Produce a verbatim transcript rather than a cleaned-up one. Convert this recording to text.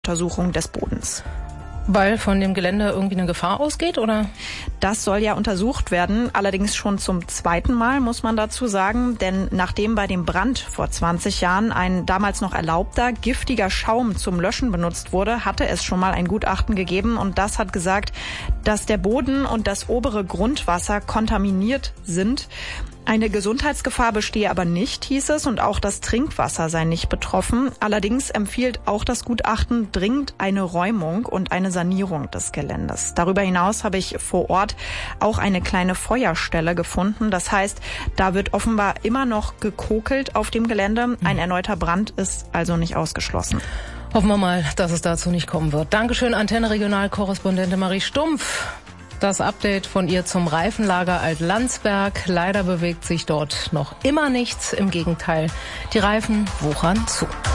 Untersuchung des Bodens. Weil von dem Gelände irgendwie eine Gefahr ausgeht, oder? Das soll ja untersucht werden, allerdings schon zum zweiten Mal, muss man dazu sagen. Denn nachdem bei dem Brand vor zwanzig Jahren ein damals noch erlaubter, giftiger Schaum zum Löschen benutzt wurde, hatte es schon mal ein Gutachten gegeben. Und das hat gesagt, dass der Boden und das obere Grundwasser kontaminiert sind. Eine Gesundheitsgefahr bestehe aber nicht, hieß es, und auch das Trinkwasser sei nicht betroffen. Allerdings empfiehlt auch das Gutachten dringend eine Räumung und eine Sanierung des Geländes. Darüber hinaus habe ich vor Ort auch eine kleine Feuerstelle gefunden. Das heißt, da wird offenbar immer noch gekokelt auf dem Gelände. Ein erneuter Brand ist also nicht ausgeschlossen. Hoffen wir mal, dass es dazu nicht kommen wird. Dankeschön, Antenne-Regional-Korrespondentin Marie Stumpf. Das Update von ihr zum Reifenlager Alt-Landsberg. Leider bewegt sich dort noch immer nichts. Im Gegenteil, die Reifen wuchern zu.